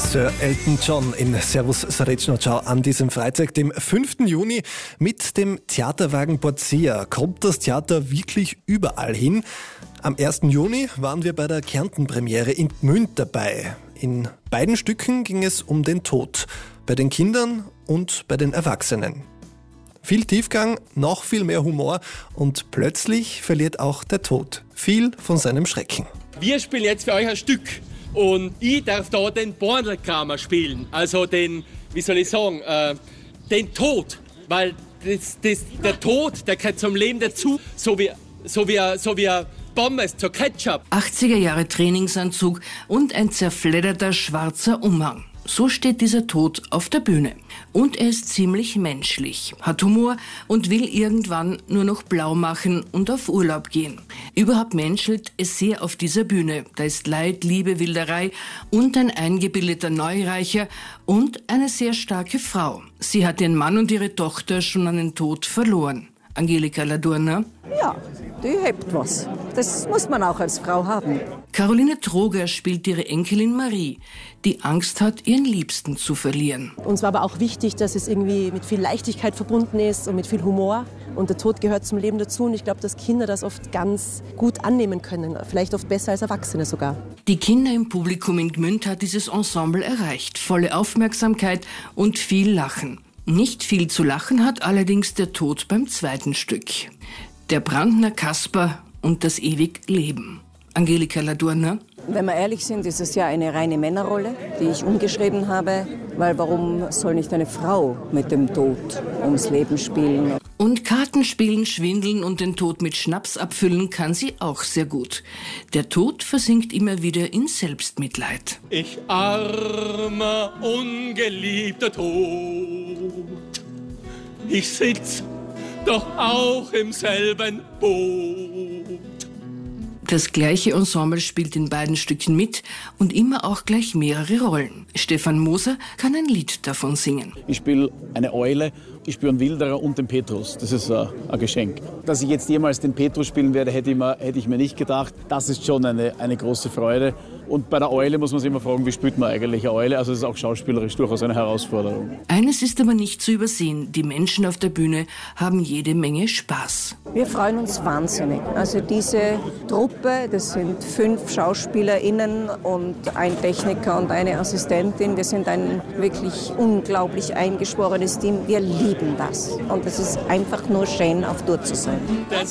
Sir Elton John in Servus Srečna Ciao an diesem Freitag, dem 5. Juni. Mit dem Theaterwagen Porcia kommt das Theater wirklich überall hin. Am 1. Juni waren wir bei der Kärnten-Premiere in Gmünd dabei. In beiden Stücken ging es um den Tod, bei den Kindern und bei den Erwachsenen. Viel Tiefgang, noch viel mehr Humor und plötzlich verliert auch der Tod viel von seinem Schrecken. Wir spielen jetzt für euch ein Stück und ich darf da den Bornlkramer spielen, also den, wie soll ich sagen, den Tod, weil der Tod, der gehört zum Leben dazu, so wie Pommes zur Ketchup. 80er Jahre Trainingsanzug und ein zerfledderter schwarzer Umhang. So steht dieser Tod auf der Bühne. Und er ist ziemlich menschlich, hat Humor und will irgendwann nur noch blau machen und auf Urlaub gehen. Überhaupt menschelt es sehr auf dieser Bühne. Da ist Leid, Liebe, Wilderei und ein eingebildeter Neureicher und eine sehr starke Frau. Sie hat ihren Mann und ihre Tochter schon an den Tod verloren. Angelika Ladurner? Ja, die hebt was. Das muss man auch als Frau haben. Caroline Troger spielt ihre Enkelin Marie, die Angst hat, ihren Liebsten zu verlieren. Uns war aber auch wichtig, dass es irgendwie mit viel Leichtigkeit verbunden ist und mit viel Humor. Und der Tod gehört zum Leben dazu. Und ich glaube, dass Kinder das oft ganz gut annehmen können. Vielleicht oft besser als Erwachsene sogar. Die Kinder im Publikum in Gmünd hat dieses Ensemble erreicht. Volle Aufmerksamkeit und viel Lachen. Nicht viel zu lachen hat allerdings der Tod beim zweiten Stück. Der Brandner Kasper und das ewig Leben. Angelika Ladurner? Wenn wir ehrlich sind, ist es ja eine reine Männerrolle, die ich umgeschrieben habe. Weil warum soll nicht eine Frau mit dem Tod ums Leben spielen? Und Kartenspielen, schwindeln und den Tod mit Schnaps abfüllen kann sie auch sehr gut. Der Tod versinkt immer wieder in Selbstmitleid. Ich armer, ungeliebter Tod, ich sitz doch auch im selben Boot. Das gleiche Ensemble spielt in beiden Stücken mit und immer auch gleich mehrere Rollen. Stefan Moser kann ein Lied davon singen. Ich spiele eine Eule, ich spiele einen Wilderer und den Petrus. Das ist ein Geschenk. Dass ich jetzt jemals den Petrus spielen werde, hätte ich mir nicht gedacht. Das ist schon eine große Freude. Und bei der Eule muss man sich immer fragen, wie spielt man eigentlich eine Eule? Also das ist auch schauspielerisch durchaus eine Herausforderung. Eines ist aber nicht zu übersehen. Die Menschen auf der Bühne haben jede Menge Spaß. Wir freuen uns wahnsinnig. Also diese Truppe, das sind 5 SchauspielerInnen und ein Techniker und eine Assistentin. Wir sind ein wirklich unglaublich eingeschworenes Team. Wir lieben das. Und es ist einfach nur schön, auf Tour zu sein.